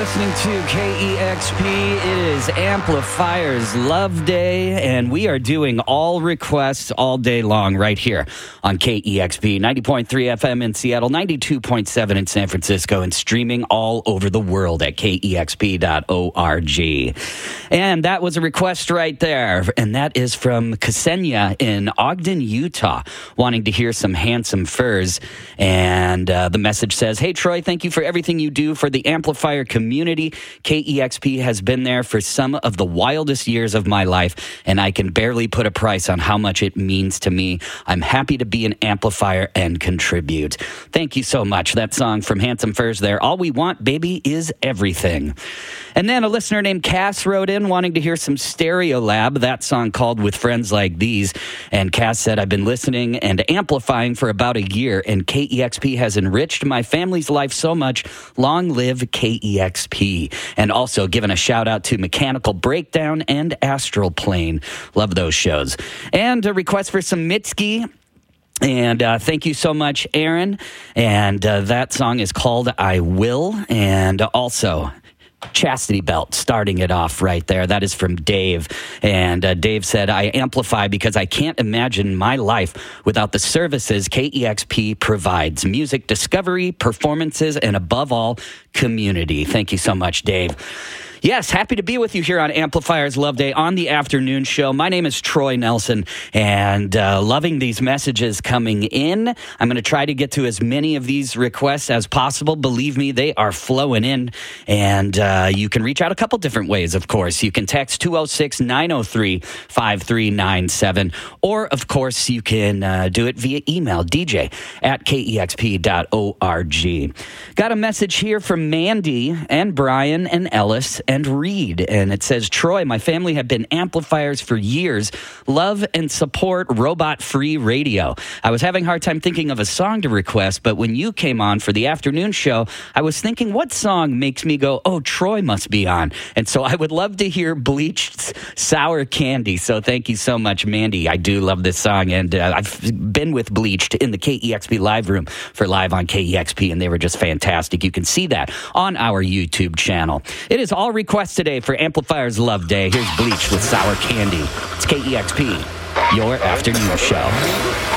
listening to KEXP. It is Amplifier's Love Day, and we are doing all requests all day long right here on KEXP. 90.3 FM in Seattle, 92.7 in San Francisco, and streaming all over the world at KEXP.org. And that was a request right there, and that is from Ksenia in Ogden, Utah, wanting to hear some Handsome Furs. And the message says, "Hey, Troy, thank you for everything you do for the Amplifier community. KEXP has been there for some of the wildest years of my life, and I can barely put a price on how much it means to me. I'm happy to be an amplifier and contribute." Thank you so much. That song from Handsome Furs there, "All We Want, Baby, Is Everything." And then a listener named Cass wrote in wanting to hear some Stereolab, that song called With Friends Like These. And Cass said, "I've been listening and amplifying for about a year, and KEXP has enriched my family's life so much. Long live KEXP." And also giving a shout out to Mechanical Breakdown and Astral Plane. Love those shows. And a request for some Mitski. And thank you so much, Aaron. And that song is called I Will. And also Chastity Belt, starting it off right there. That is from Dave. And Dave said, "I amplify because I can't imagine my life without the services KEXP provides. Music discovery, performances, and above all, community." Thank you so much, Dave. Yes, happy to be with you here on Amplifier's Love Day on the afternoon show. My name is Troy Nelson, and loving these messages coming in. I'm going to try to get to as many of these requests as possible. Believe me, they are flowing in, and you can reach out a couple different ways, of course. You can text 206-903-5397, or, of course, you can do it via email, dj@kexp.org. Got a message here from Mandy and Brian and Ellis and Reed, and it says, "Troy, my family have been amplifiers for years. Love and support robot-free radio. I was having a hard time thinking of a song to request, but when you came on for the afternoon show, I was thinking, what song makes me go, oh, Troy must be on? And so I would love to hear Bleached's Sour Candy." So thank you so much, Mandy. I do love this song, and I've been with Bleached in the KEXP live room for Live on KEXP, and they were just fantastic. You can see that on our YouTube channel. It is all requests today for Amplifier's Love Day. Here's Bleach with Sour Candy. It's KEXP, your afternoon show.